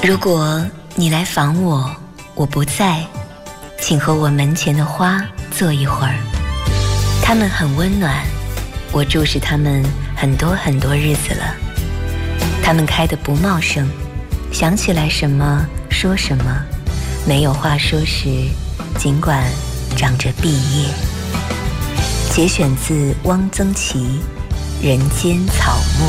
如果你来访我，我不在，请和我门前的花坐一会儿。它们很温暖，我注视它们很多很多日子了。它们开得不茂盛，想起来什么说什么，没有话说时，尽管长着碧叶。节选自汪曾祺《人间草木》。